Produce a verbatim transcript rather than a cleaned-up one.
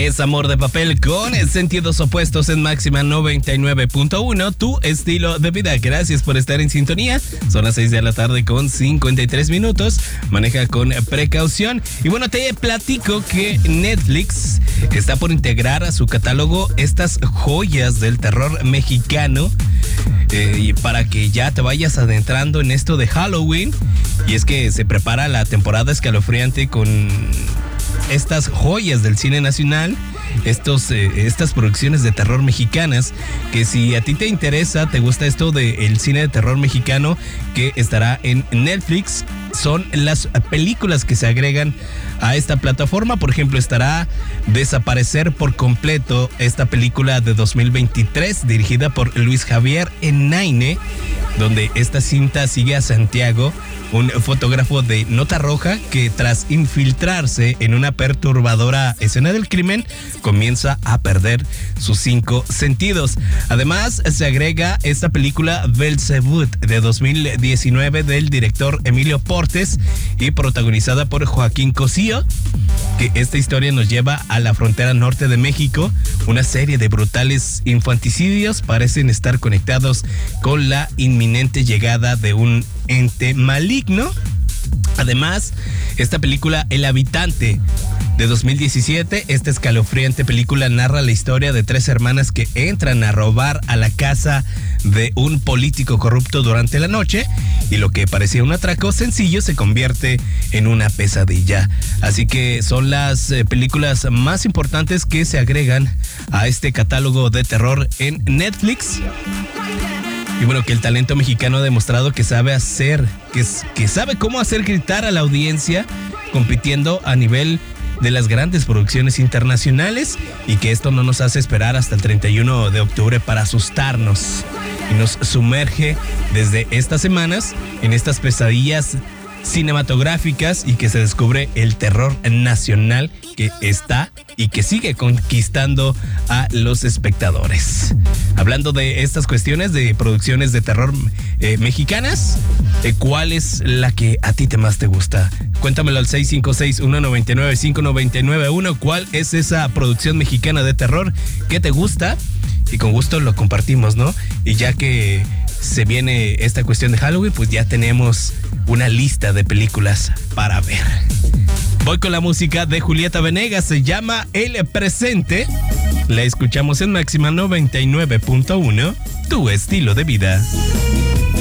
Es Amor de Papel con sentidos opuestos en Máxima noventa y nueve punto uno, tu estilo de vida. Gracias por estar en sintonía. Son las seis de la tarde con cincuenta y tres minutos. Maneja con precaución. Y bueno, te platico que Netflix está por integrar a su catálogo estas joyas del terror mexicano. Eh, y para que ya te vayas adentrando en esto de Halloween. Y es que se prepara la temporada escalofriante con estas joyas del cine nacional, estos, eh, estas producciones de terror mexicanas, que si a ti te interesa, te gusta esto del cine de terror mexicano que estará en Netflix, son las películas que se agregan a esta plataforma. Por ejemplo, estará Desaparecer por completo, esta película de dos mil veintitrés dirigida por Luis Javier Enaine, donde esta cinta sigue a Santiago, un fotógrafo de nota roja que tras infiltrarse en una perturbadora escena del crimen comienza a perder sus cinco sentidos. Además, se agrega esta película Belzebut de dos mil diecinueve del director Emilio Portes y protagonizada por Joaquín Cosío, que esta historia nos lleva a la frontera norte de México. Una serie de brutales infanticidios parecen estar conectados con la inminente llegada de un ente maligno. Además, esta película El Habitante de dos mil diecisiete, esta escalofriante película narra la historia de tres hermanas que entran a robar a la casa de un político corrupto durante la noche, y lo que parecía un atraco sencillo se convierte en una pesadilla. Así que son las eh, películas más importantes que se agregan a este catálogo de terror en Netflix. Y bueno, que el talento mexicano ha demostrado que sabe hacer, que, que sabe cómo hacer gritar a la audiencia, compitiendo a nivel de las grandes producciones internacionales, y que esto no nos hace esperar hasta el treinta y uno de octubre para asustarnos, y nos sumerge desde estas semanas en estas pesadillas cinematográficas, y que se descubre el terror nacional que está y que sigue conquistando a los espectadores. Hablando de estas cuestiones de producciones de terror eh, mexicanas, eh, ¿cuál es la que a ti te más te gusta? Cuéntamelo al seis cinco seis, uno nueve nueve, cinco nueve nueve uno. ¿Cuál es esa producción mexicana de terror que te gusta? Y con gusto lo compartimos, ¿no? Y ya que se viene esta cuestión de Halloween, pues ya tenemos una lista de películas para ver. Voy con la música de Julieta Venegas, se llama El Presente. La escuchamos en Máxima noventa y nueve punto uno, tu estilo de vida.